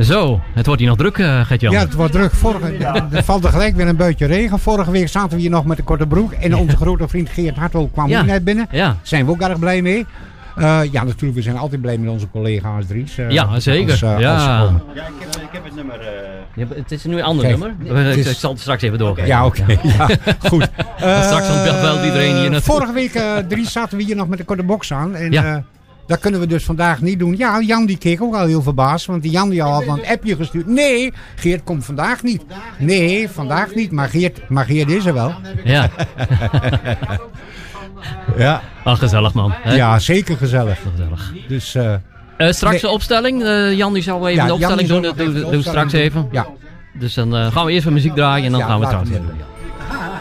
Zo, het wordt hier nog druk, Gert-Jan. Ja, het wordt druk. Er valt er gelijk weer een beetje regen. Vorige week zaten we hier nog met een korte broek. En onze grote vriend Geert Hartog kwam hier net binnen. Daar zijn we ook erg blij mee. Ja, natuurlijk, we zijn altijd blij met onze collega's Dries. Ja, zeker. Ja, ik heb het nummer... het is nu een ander nummer. Ik zal het straks even doorgeven. Ja, oké. Ja, goed. Straks belt iedereen hier naartoe. Vorige week, Dries, zaten we hier nog met een korte box aan. En dat kunnen we dus vandaag niet doen. Ja, Jan die keek ook al heel verbaasd. Want die Jan die al had een appje gestuurd. Nee, Geert komt vandaag niet. Nee, vandaag niet. Maar Geert is er wel. Ja. Ja. Ach, gezellig man. Hè? Ja, zeker gezellig. Dus, straks de opstelling. Jan die zou even de opstelling doen. Dat doen we straks even. Ja. Dus dan gaan we eerst wat muziek draaien en dan gaan we het trouwens doen.